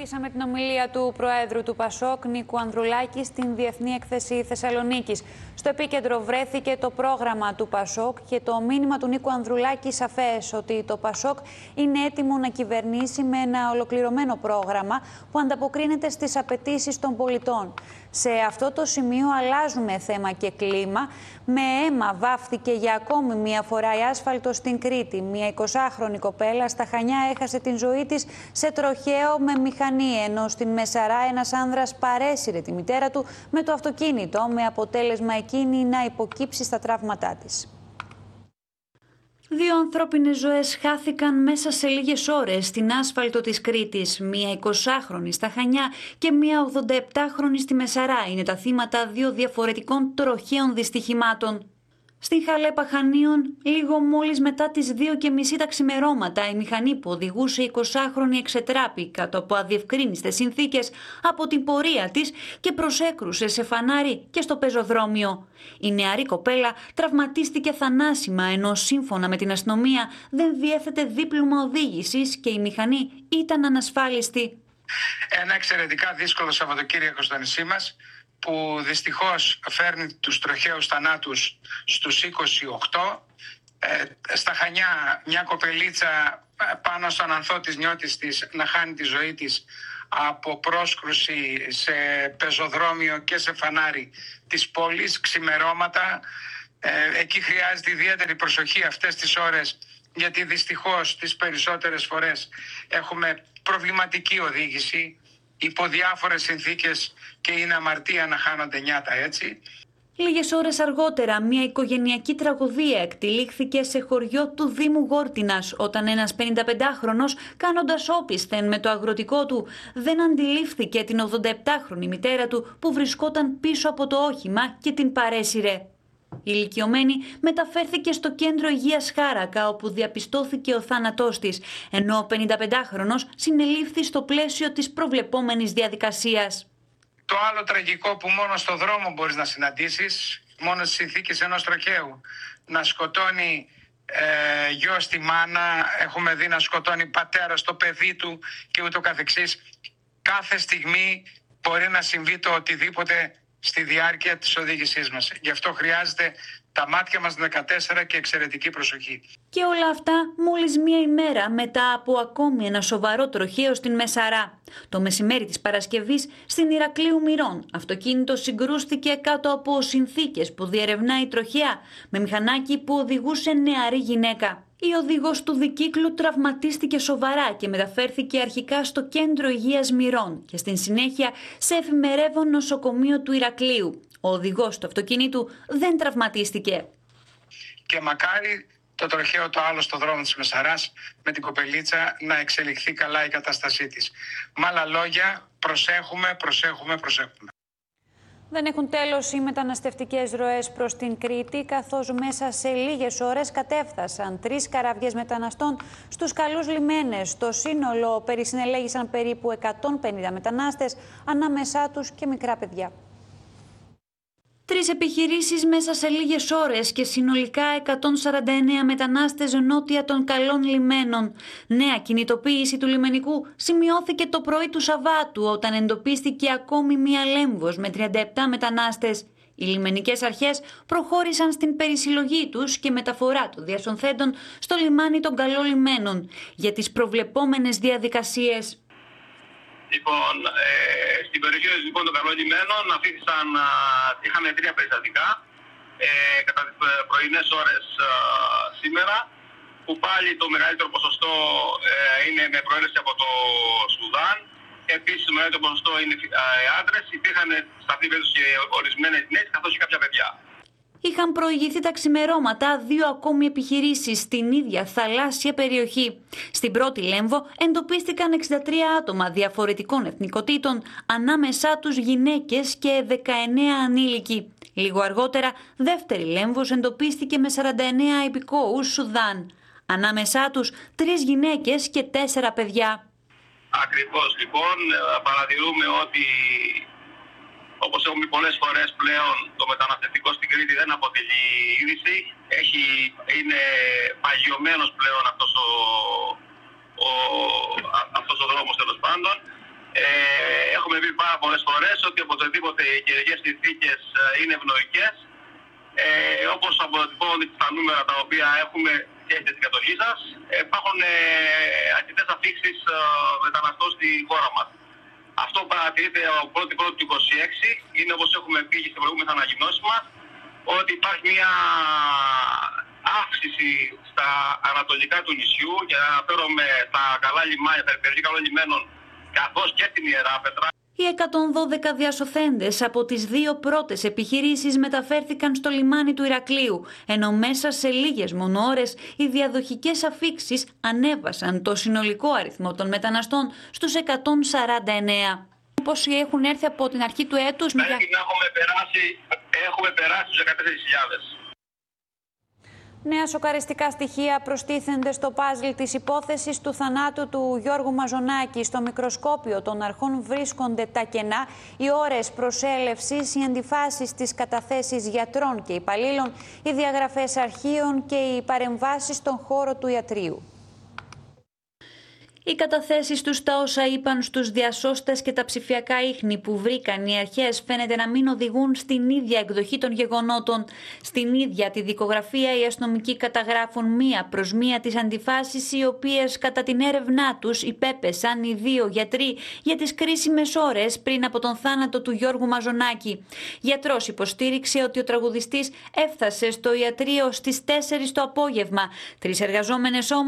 Ακούσαμε την ομιλία του Προέδρου του ΠΑΣΟΚ, Νίκου Ανδρουλάκη, στην Διεθνή Έκθεση Θεσσαλονίκης. Στο επίκεντρο βρέθηκε το πρόγραμμα του ΠΑΣΟΚ και το μήνυμα του Νίκου Ανδρουλάκη σαφές ότι το ΠΑΣΟΚ είναι έτοιμο να κυβερνήσει με ένα ολοκληρωμένο πρόγραμμα που ανταποκρίνεται στις απαιτήσεις των πολιτών. Σε αυτό το σημείο αλλάζουμε θέμα και κλίμα. Με αίμα βάφτηκε για ακόμη μία φορά η άσφαλτο στην Κρήτη. Μία 20χρονη κοπέλα στα Χανιά έχασε την ζωή της σε τροχαίο με μηχανή, ενώ στην Μεσαρά ένας άνδρας παρέσυρε τη μητέρα του με το αυτοκίνητο, με αποτέλεσμα εκείνη να υποκύψει στα τραύματά της. 2 ανθρώπινες ζωές χάθηκαν μέσα σε λίγες ώρες στην άσφαλτο της Κρήτης. Μία 20χρονη στα Χανιά και μία 87χρονη στη Μεσαρά είναι τα θύματα 2 διαφορετικών τροχαίων δυστυχημάτων. Στην Χαλέπα Χανίων, λίγο μόλις μετά τις 2:30 τα ξημερώματα, η μηχανή που οδηγούσε η 20χρονη εξετράπη κάτω από αδιευκρίνιστες συνθήκες από την πορεία της και προσέκρουσε σε φανάρι και στο πεζοδρόμιο. Η νεαρή κοπέλα τραυματίστηκε θανάσιμα, ενώ σύμφωνα με την αστυνομία δεν διέθετε δίπλωμα οδήγησης και η μηχανή ήταν ανασφάλιστη. Ένα εξαιρετικά δύσκολο Σαββατοκύριακο στο νησί μας, που δυστυχώς φέρνει τους τροχαίους θανάτους στους 28. Στα Χανιά μια κοπελίτσα πάνω στον ανθό της νιώτης της να χάνει τη ζωή της από πρόσκρουση σε πεζοδρόμιο και σε φανάρι της πόλης, ξημερώματα. Εκεί χρειάζεται ιδιαίτερη προσοχή αυτές τις ώρες, γιατί δυστυχώς τις περισσότερες φορές έχουμε προβληματική οδήγηση υπό διάφορες συνθήκες και είναι αμαρτία να χάνονται νιάτα, έτσι. Λίγες ώρες αργότερα, μια οικογενειακή τραγωδία εκτυλίχθηκε σε χωριό του Δήμου Γόρτινας, όταν ένας 55χρονος, κάνοντας όπισθεν με το αγροτικό του, δεν αντιλήφθηκε την 87χρονη μητέρα του που βρισκόταν πίσω από το όχημα και την παρέσυρε. Η ηλικιωμένη μεταφέρθηκε στο κέντρο υγείας Χάρακα, όπου διαπιστώθηκε ο θάνατός της, ενώ ο 55χρονος συνελήφθη στο πλαίσιο της προβλεπόμενης διαδικασίας. Το άλλο τραγικό που μόνο στο δρόμο μπορείς να συναντήσεις, μόνο στις συνθήκες ενός τροχαίου, να σκοτώνει γιο στη μάνα, έχουμε δει να σκοτώνει πατέρα στο παιδί του και ούτω καθεξής. Κάθε στιγμή μπορεί να συμβεί το οτιδήποτε στη διάρκεια της οδήγησής μας. Γι' αυτό χρειάζεται τα μάτια μας 14 και εξαιρετική προσοχή. Και όλα αυτά μόλις μία ημέρα μετά από ακόμη ένα σοβαρό τροχαίο στην Μεσαρά. Το μεσημέρι της Παρασκευής στην Ηρακλείου Μυρών, αυτοκίνητο συγκρούστηκε κάτω από συνθήκες που διερευνάει τροχαία με μηχανάκι που οδηγούσε νεαρή γυναίκα. Η οδηγός του δικύκλου τραυματίστηκε σοβαρά και μεταφέρθηκε αρχικά στο κέντρο υγείας Μυρών και στην συνέχεια σε εφημερεύον νοσοκομείο του Ηρακλείου. Ο οδηγός του αυτοκινήτου δεν τραυματίστηκε. Και μακάρι το τροχαίο το άλλο στο δρόμο της Μεσαράς με την κοπελίτσα να εξελιχθεί καλά η κατάστασή της. Με άλλα λόγια, προσέχουμε. Δεν έχουν τέλος οι μεταναστευτικές ροές προς την Κρήτη, καθώς μέσα σε λίγες ώρες κατέφθασαν 3 καραβιές μεταναστών στους καλούς λιμένες. Στο σύνολο περισυνελέγησαν περίπου 150 μετανάστες, ανάμεσά τους και μικρά παιδιά. 3 επιχειρήσεις μέσα σε λίγες ώρες και συνολικά 149 μετανάστες νότια των καλών λιμένων. Νέα κινητοποίηση του λιμενικού σημειώθηκε το πρωί του Σαββάτου, όταν εντοπίστηκε ακόμη μία λέμβος με 37 μετανάστες. Οι λιμενικές αρχές προχώρησαν στην περισυλλογή τους και μεταφορά των διασωνθέντων στο λιμάνι των καλών λιμένων για τις προβλεπόμενες διαδικασίες. Λοιπόν, στην περιοχή των καλών λιμένων είχαμε 3 περιστατικά κατά τις πρωινές ώρες σήμερα, που πάλι το μεγαλύτερο ποσοστό είναι με προέλευση από το Σουδάν. Επίσης το μεγαλύτερο ποσοστό είναι άντρες. Υπήρχαν σε αυτή την περίπτωση και ορισμένες γυναίκες, καθώς και κάποια παιδιά. Είχαν προηγηθεί τα ξημερώματα 2 ακόμη επιχειρήσεις στην ίδια θαλάσσια περιοχή. Στην πρώτη λέμβο εντοπίστηκαν 63 άτομα διαφορετικών εθνικοτήτων, ανάμεσά τους γυναίκες και 19 ανήλικοι. Λίγο αργότερα, δεύτερη λέμβος εντοπίστηκε με 49 υπηκόους Σουδάν. Ανάμεσά τους 3 γυναίκες και 4 παιδιά. Ακριβώς, λοιπόν, παρατηρούμε ότι, όπως έχουμε πει πολλές φορές πλέον, το μεταναστευτικό στην Κρήτη δεν αποτελεί είδηση. Είναι παγιωμένος πλέον αυτός ο δρόμος, τέλος πάντων. Έχουμε πει πάρα πολλές φορές ότι οπωσδήποτε οι καιρικές συνθήκες είναι ευνοϊκές. Όπως αποτυπώνονται στα νούμερα τα οποία έχουμε και στην κατοχή σας, υπάρχουν αρκετές αφήξεις μεταναστών στη χώρα μας. Αυτό παρατηρείται από 1η του 2026, είναι όπως έχουμε πει και στις προηγούμενες ανακοινώσεις μας, ότι υπάρχει μια αύξηση στα ανατολικά του νησιού, και αναφέρομαι στα καλά λιμάνια, τα περιοχή καλών λιμένων, καθώς και την Ιεράπετρα. Οι 112 διασωθέντες από τις 2 πρώτες επιχειρήσεις μεταφέρθηκαν στο λιμάνι του Ηρακλείου, ενώ μέσα σε λίγες μόνο ώρες οι διαδοχικές αφήξεις ανέβασαν το συνολικό αριθμό των μεταναστών στους 149. Πόσοι έχουν έρθει από την αρχή του έτους? Πρέπει να έχουμε περάσει τους 14.000. Νέα σοκαριστικά στοιχεία προστίθενται στο παζλ της υπόθεσης του θανάτου του Γιώργου Μαζονάκη. Στο μικροσκόπιο των αρχών βρίσκονται τα κενά, οι ώρες προσέλευσης, οι αντιφάσεις στις καταθέσεις γιατρών και υπαλλήλων, οι διαγραφές αρχείων και οι παρεμβάσεις στον χώρο του ιατρείου. Οι καταθέσεις τους, τα όσα είπαν στους διασώστες και τα ψηφιακά ίχνη που βρήκαν οι αρχές φαίνεται να μην οδηγούν στην ίδια εκδοχή των γεγονότων. Στην ίδια τη δικογραφία οι αστυνομικοί καταγράφουν μία προς μία τις αντιφάσεις οι οποίες κατά την έρευνά τους υπέπεσαν οι 2 γιατροί για τις κρίσιμες ώρες πριν από τον θάνατο του Γιώργου Μαζονάκη. Γιατρός υποστήριξε ότι ο τραγουδιστής έφτασε στο ιατρείο στις 4 το απόγευμα. 3 εργαζόμενες όμως